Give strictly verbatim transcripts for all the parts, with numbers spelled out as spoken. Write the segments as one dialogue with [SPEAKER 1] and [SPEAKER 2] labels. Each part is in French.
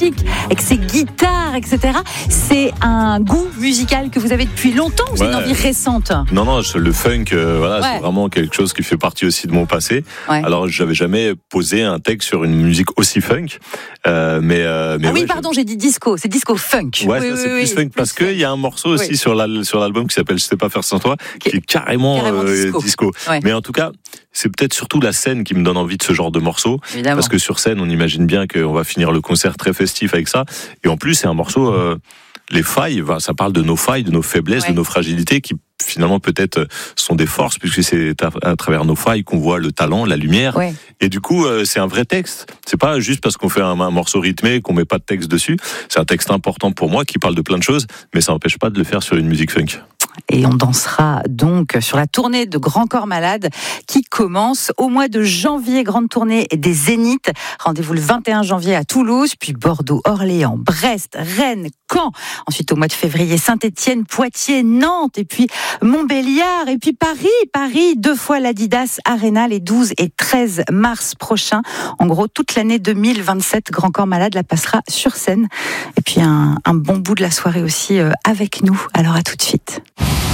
[SPEAKER 1] classique, avec ses guitares, et cetera. C'est un goût musical que vous avez depuis longtemps ou c'est ouais. une envie récente ?
[SPEAKER 2] Non, non, le funk, euh, voilà, ouais. c'est vraiment quelque chose qui fait partie aussi de mon passé. Ouais. Alors, j'avais jamais posé un texte sur une musique aussi funk, euh, mais, euh, mais
[SPEAKER 1] ah oui,
[SPEAKER 2] ouais,
[SPEAKER 1] pardon, j'ai dit disco, c'est disco funk.
[SPEAKER 2] Ouais,
[SPEAKER 1] oui,
[SPEAKER 2] ça,
[SPEAKER 1] oui,
[SPEAKER 2] c'est
[SPEAKER 1] oui,
[SPEAKER 2] plus funk parce qu'il y a un morceau aussi oui. sur, la, sur l'album qui s'appelle Je sais pas faire sans toi, qui est carrément, carrément euh, disco. disco. Ouais. Mais en tout cas, c'est peut-être surtout la scène qui me donne envie de ce genre de morceau. Évidemment. Parce que sur scène, on imagine bien qu'on va finir le concert très festif avec ça. Et en plus, c'est un morceau, euh, les failles, ça parle de nos failles, de nos faiblesses, ouais. de nos fragilités qui finalement peut-être sont des forces puisque c'est à, à travers nos failles qu'on voit le talent, la lumière. Ouais. Et du coup, euh, c'est un vrai texte. C'est pas juste parce qu'on fait un, un morceau rythmé qu'on met pas de texte dessus. C'est un texte important pour moi qui parle de plein de choses, mais ça n'empêche pas de le faire sur une musique funk.
[SPEAKER 1] Et on dansera donc sur la tournée de Grand Corps Malade qui commence au mois de janvier, grande tournée des Zéniths. Rendez-vous le vingt et un janvier à Toulouse, puis Bordeaux, Orléans, Brest, Rennes, Caen. Ensuite au mois de février, Saint-Étienne, Poitiers, Nantes et puis Montbéliard et puis Paris. Paris, deux fois l'Adidas Arena les douze et treize mars prochains. En gros, toute l'année deux mille vingt-sept, Grand Corps Malade la passera sur scène. Et puis un, un bon bout de la soirée aussi euh, avec nous. Alors à tout de suite.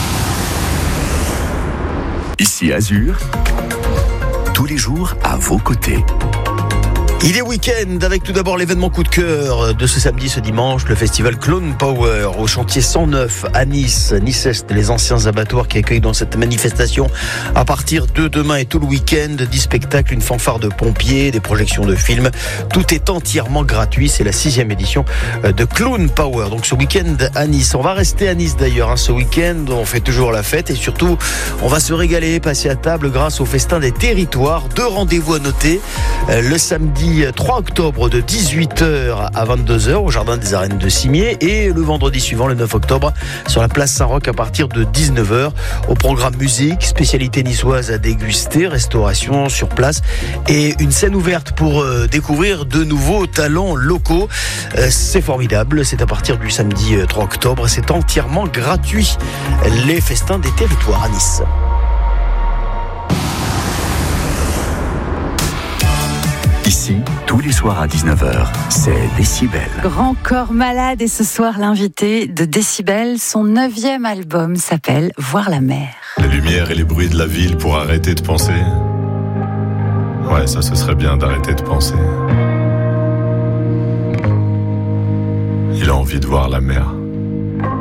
[SPEAKER 3] Ici Azur, tous les jours à vos côtés.
[SPEAKER 4] Il est week-end avec tout d'abord l'événement coup de cœur de ce samedi, ce dimanche, le festival Clown Power au chantier cent neuf à Nice. Nice Est, les anciens abattoirs qui accueillent dans cette manifestation à partir de demain et tout le week-end, dix spectacles, une fanfare de pompiers, des projections de films. Tout est entièrement gratuit. C'est la sixième édition de Clown Power. Donc ce week-end à Nice. On va rester à Nice d'ailleurs. Hein. Ce week-end, on fait toujours la fête et surtout, on va se régaler, passer à table grâce au festin des territoires. Deux rendez-vous à noter. Le samedi trois octobre de dix-huit heures à vingt-deux heures au Jardin des Arènes de Cimier et le vendredi suivant, le neuf octobre, sur la place Saint-Roch à partir de dix-neuf heures. Au programme musique, spécialité niçoise à déguster, restauration sur place et une scène ouverte pour euh, découvrir de nouveaux talents locaux. Euh, c'est formidable, c'est à partir du samedi trois octobre, c'est entièrement gratuit. Les festins des territoires à Nice.
[SPEAKER 3] Ici, tous les soirs à dix-neuf heures, c'est Décibel.
[SPEAKER 1] Grand Corps Malade et ce soir l'invité de Décibel, son neuvième album s'appelle Voir la mer.
[SPEAKER 2] Les lumières et les bruits de la ville pour arrêter de penser. Ouais, ça ce serait bien d'arrêter de penser. Il a envie de voir la mer.